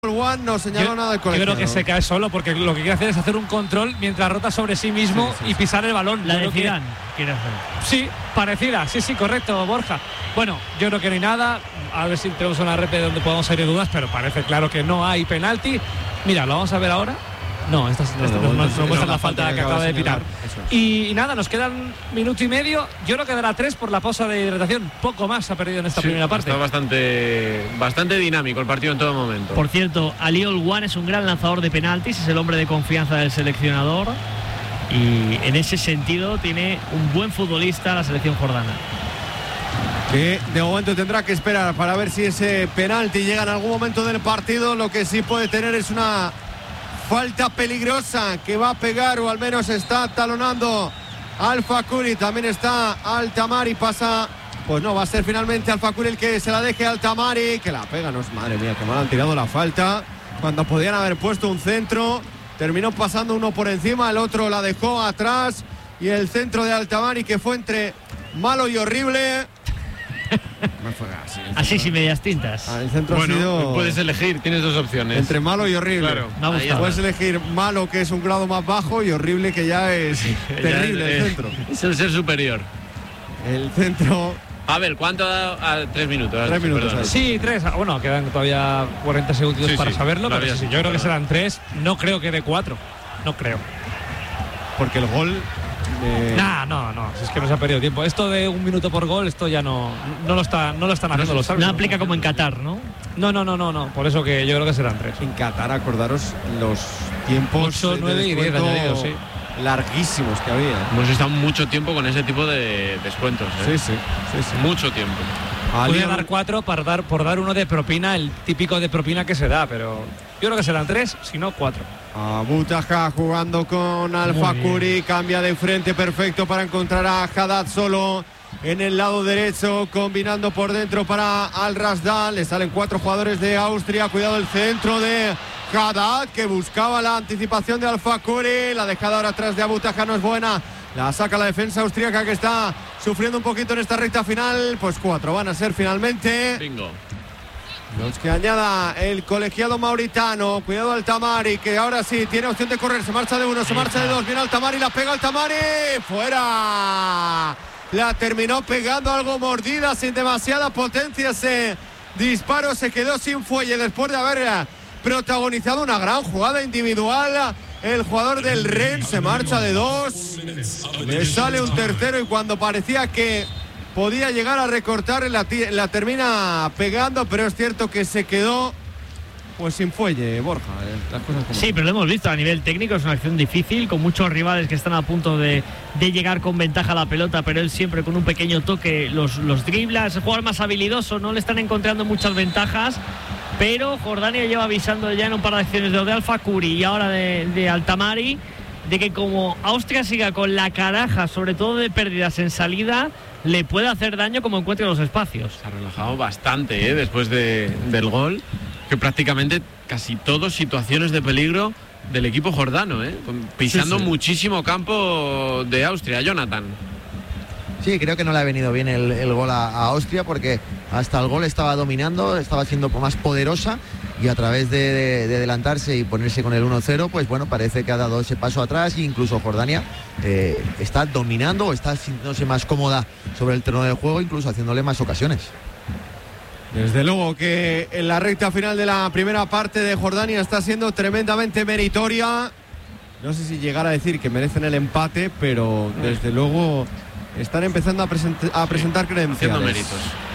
One no señaló nada del colegiado. Yo creo que se cae solo porque lo que quiere hacer es hacer un control mientras rota sobre sí mismo y pisar el balón. La de Zidane quiere hacer. Sí, parecida, sí, correcto, Borja. Bueno, yo creo que no hay nada. A ver si tenemos una red donde podamos salir dudas, pero parece claro que no hay penalti. Mira, lo vamos a ver ahora. No, esta nos muestra la falta que acaba de pitar. Y nada, nos quedan minuto y medio. Yo creo que dará 3 por la pausa de hidratación. Poco más ha perdido en esta primera parte. Está bastante dinámico el partido en todo momento. Por cierto, Aliol One es un gran lanzador de penaltis, es el hombre de confianza del seleccionador. Y en ese sentido tiene un buen futbolista la selección jordana. Que de momento tendrá que esperar para ver si ese penalti llega en algún momento del partido. Lo que sí puede tener es una falta peligrosa que va a pegar, o al menos está talonando Al Fakuri. También está Al Tamari, pasa. Pues no, va a ser finalmente Al Fakuri el que se la deje Al Tamari, que la pega. No, madre mía, que mal han tirado la falta cuando podían haber puesto un centro. Terminó pasando uno por encima, el otro la dejó atrás. Y el centro de Al Tamari, que fue entre malo y horrible. Así sin medias tintas. El centro ha sido... puedes elegir, tienes dos opciones. Entre malo y horrible. Claro. Puedes elegir malo, que es un grado más bajo, y horrible, que ya es terrible el centro. Es el ser superior. El centro... A ver, ¿cuánto da? 3 minutos. 3 minutos. Sí, 3. Bueno, quedan todavía 40 segundos para saberlo, pero sí, yo creo que serán 3. No creo que de 4. No creo. Porque el gol... No, es que no se ha perdido tiempo. Esto de 1 minuto por gol, esto ya no lo están haciendo los árbitros. No aplica como en Qatar, ¿no? No. Por eso que yo creo que serán 3. En Qatar, acordaros los tiempos 8, 9 y 10 añadidos, sí. Larguísimos que había. Hemos estado mucho tiempo con ese tipo de descuentos. Sí. Mucho tiempo. Puede dar 4 por dar uno de propina, el típico de propina que se da, pero yo creo que serán 3, si no 4. Abu Taha jugando con Al Fakuri, cambia de frente, perfecto para encontrar a Haddad solo en el lado derecho, combinando por dentro para Al Rasdal. Le salen 4 jugadores de Austria. Cuidado el centro de Haddad, que buscaba la anticipación de Al Fakuri. La dejada ahora atrás de Abu Taha no es buena. La saca la defensa austríaca, que está sufriendo un poquito en esta recta final. Pues 4 van a ser finalmente. Bingo. Los que añada el colegiado mauritano. Cuidado Al Tamari, que ahora sí tiene opción de correr. Se marcha de 1, se marcha de 2. Viene Al Tamari, la pega Al Tamari. ¡Fuera! La terminó pegando, algo mordida, sin demasiada potencia. Ese disparo se quedó sin fuelle después de haber protagonizado una gran jugada individual. El jugador del Rennes se marcha de 2. Le sale un tercero, y cuando parecía que podía llegar a recortar, la termina pegando, pero es cierto que se quedó pues sin fuelle, Borja. Las cosas como sí, pero lo hemos visto a nivel técnico, es una acción difícil, con muchos rivales que están a punto de llegar con ventaja a la pelota, pero él siempre con un pequeño toque los dribla. Es el jugador más habilidoso, no le están encontrando muchas ventajas, pero Jordania lleva avisando ya en un par de acciones de Al Fakuri y ahora de Al Tamari, de que como Austria siga con la caraja, sobre todo de pérdidas en salida, le puede hacer daño como encuentre los espacios. Se ha relajado bastante después del gol, que prácticamente casi todos situaciones de peligro del equipo jordano, pisando muchísimo campo de Austria. Jonathan. Sí, creo que no le ha venido bien el gol a Austria, porque hasta el gol estaba dominando, estaba siendo más poderosa, y a través de adelantarse y ponerse con el 1-0, pues bueno, parece que ha dado ese paso atrás, e incluso Jordania está dominando o está sintiéndose más cómoda sobre el terreno del juego, incluso haciéndole más ocasiones. Desde luego que en la recta final de la primera parte de Jordania está siendo tremendamente meritoria. No sé si llegar a decir que merecen el empate, pero desde luego están empezando a presentar credenciales. Haciendo méritos.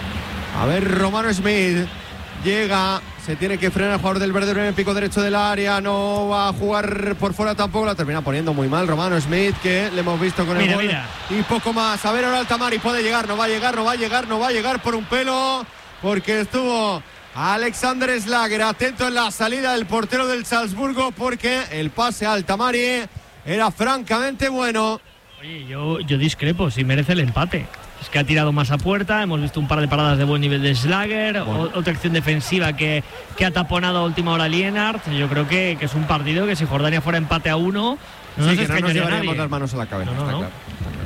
A ver, Romano Smith llega, se tiene que frenar el jugador del Verde en el pico derecho del área, no va a jugar por fuera tampoco, la termina poniendo muy mal Romano Smith, que le hemos visto con el gol y poco más. A ver ahora Al Tamari, puede llegar, no va a llegar por un pelo, porque estuvo Alexander Slager atento en la salida del portero del Salzburgo, porque el pase a Al Tamari era francamente bueno. Oye, yo discrepo, si merece el empate. Es que ha tirado más a puerta, hemos visto un par de paradas de buen nivel de Slager, otra acción defensiva que ha taponado a última hora Lienhardt. Yo creo que es un partido que si Jordania fuera empate a 1, no nos llevaríamos las manos a la cabeza. No. Claro.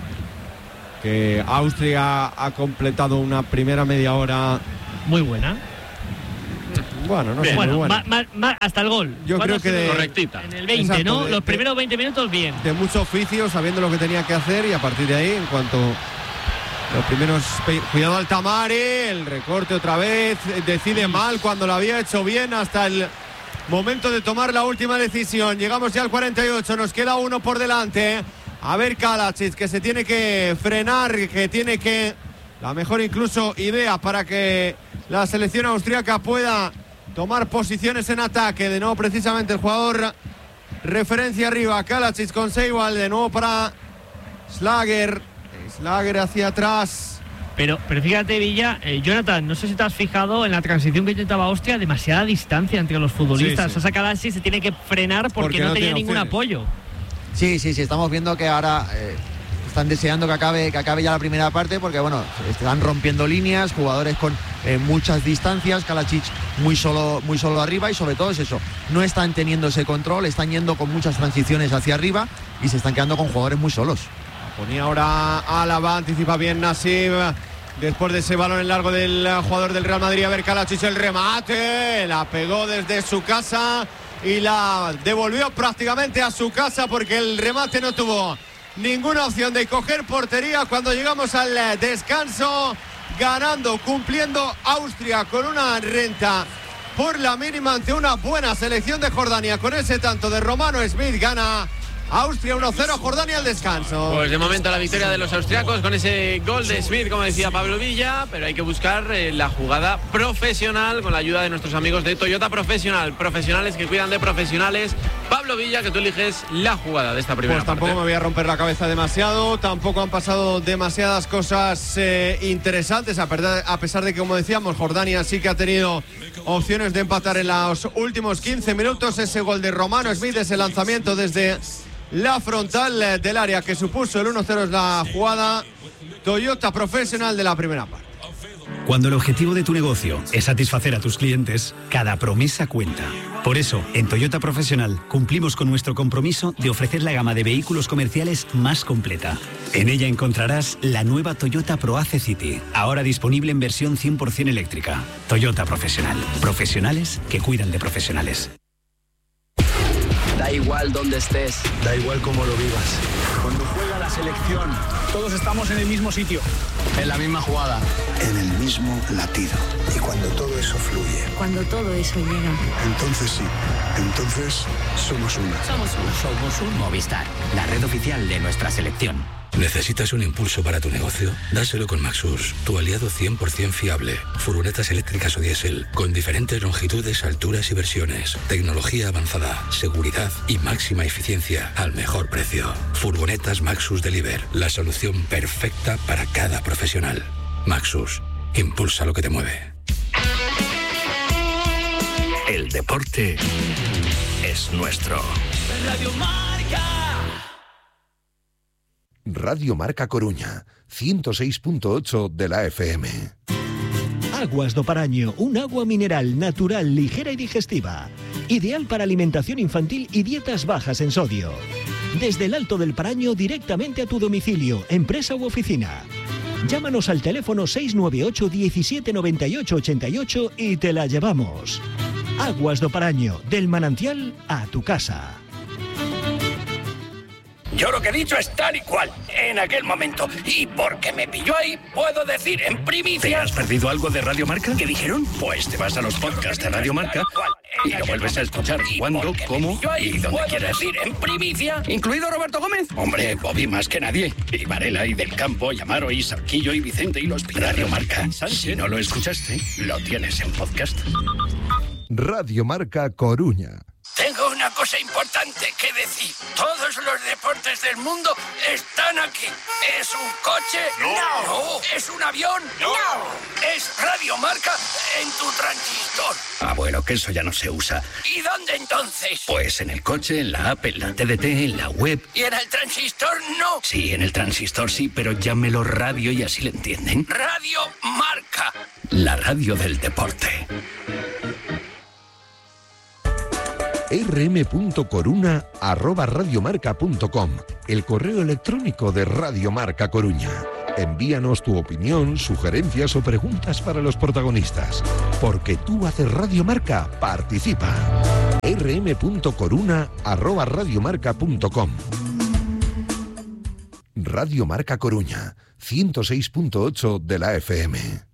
Que Austria ha completado una primera media hora muy buena. Bueno, no sé. Bueno, hasta el gol. Yo creo que correctita. En el 20, Exacto, ¿no? Los primeros 20 minutos bien. De mucho oficio, sabiendo lo que tenía que hacer, y a partir de ahí, en cuanto los primeros, cuidado al Tamari, el recorte otra vez, decide mal cuando lo había hecho bien hasta el momento de tomar la última decisión. Llegamos ya al 48, nos queda uno por delante. A ver Kalajdzic, que se tiene que frenar, que tiene que, la mejor incluso idea para que la selección austríaca pueda tomar posiciones en ataque. De nuevo precisamente el jugador referencia arriba, Kalajdzic con Seiwald, de nuevo para Schlager hacia atrás. Pero fíjate, Villa, Jonathan, no sé si te has fijado en la transición que intentaba Austria, demasiada distancia entre los futbolistas. Sí. Sasa Kalajdzic se tiene que frenar porque no tenía ningún apoyo. Sí, estamos viendo que ahora están deseando que acabe ya la primera parte, porque bueno, están rompiendo líneas, jugadores con muchas distancias, Kalajdzic muy solo arriba, y sobre todo es eso, no están teniendo ese control, están yendo con muchas transiciones hacia arriba y se están quedando con jugadores muy solos. Ponía ahora Álava, anticipa bien Nasib. Después de ese balón en largo del jugador del Real Madrid, a ver Kalajdzic, el remate, la pegó desde su casa y la devolvió prácticamente a su casa, porque el remate no tuvo ninguna opción de coger portería. Cuando llegamos al descanso, ganando, cumpliendo Austria con una renta por la mínima ante una buena selección de Jordania. Con ese tanto de Romano Smith gana Austria 1-0 a Jordania al descanso. Pues de momento la victoria de los austriacos con ese gol de Smith, como decía Pablo Villa, pero hay que buscar la jugada profesional con la ayuda de nuestros amigos de Toyota Profesional, profesionales que cuidan de profesionales. Pablo Villa, que tú eliges la jugada de esta primera Pues tampoco parte. me voy a romper la cabeza demasiado, tampoco han pasado demasiadas cosas interesantes, a pesar de que, como decíamos, Jordania sí que ha tenido opciones de empatar en los últimos 15 minutos. Ese gol de Romano Smith, ese lanzamiento desde la frontal del área que supuso el 1-0, es la jugada Toyota Profesional de la primera parte. Cuando el objetivo de tu negocio es satisfacer a tus clientes, cada promesa cuenta. Por eso, en Toyota Profesional cumplimos con nuestro compromiso de ofrecer la gama de vehículos comerciales más completa. En ella encontrarás la nueva Toyota ProAce City, ahora disponible en versión 100% eléctrica. Toyota Profesional. Profesionales que cuidan de profesionales. Da igual donde estés, da igual cómo lo vivas. Cuando juega la selección, todos estamos en el mismo sitio, en la misma jugada, en el mismo latido. Y cuando todo eso fluye, cuando todo eso llega, entonces sí, entonces somos una. Somos un Movistar, la red oficial de nuestra selección. ¿Necesitas un impulso para tu negocio? Dáselo con Maxus, tu aliado 100% fiable. Furgonetas eléctricas o diésel, con diferentes longitudes, alturas y versiones. Tecnología avanzada, seguridad y máxima eficiencia al mejor precio. Furgonetas Maxus Deliver, la solución perfecta para cada profesional. Maxus, impulsa lo que te mueve. El deporte es nuestro. Radio Marca. Radio Marca Coruña, 106.8 de la FM. Aguas do Paraño, un agua mineral natural, ligera y digestiva. Ideal para alimentación infantil y dietas bajas en sodio. Desde el Alto del Paraño directamente a tu domicilio, empresa u oficina. Llámanos al teléfono 698 17 98 88 y te la llevamos. Aguas do Paraño, del manantial a tu casa. Yo lo que he dicho es tal y cual, en aquel momento. Y porque me pilló ahí, puedo decir en primicia... ¿Te has perdido algo de Radio Marca? ¿Qué dijeron? Pues te vas a los podcasts de Radio Marca y lo vuelves a escuchar cuando, cómo y donde quieras. Decir en primicia, incluido Roberto Gómez. Hombre, Bobby más que nadie. Y Varela y Del Campo, y Amaro y Sarquillo y Vicente y los Radio Marca. Si no lo escuchaste, lo tienes en podcast. Radio Marca Coruña. Tengo una cosa importante que decir. Todos los deportes del mundo están aquí. ¿Es un coche? No. ¿Es un avión? No. ¿Es Radio Marca en tu transistor? Ah, bueno, que eso ya no se usa. ¿Y dónde entonces? Pues en el coche, en la app, en la TDT, en la web. ¿Y en el transistor no? Sí, en el transistor sí, pero llámelo radio y así le entienden. Radio Marca. La radio del deporte. rm.coruna@radiomarca.com, el correo electrónico de Radio Marca Coruña. Envíanos tu opinión, sugerencias o preguntas para los protagonistas. Porque tú haces Radio Marca, participa. rm.coruna@radiomarca.com. Radio Marca Coruña, 106.8 de la FM.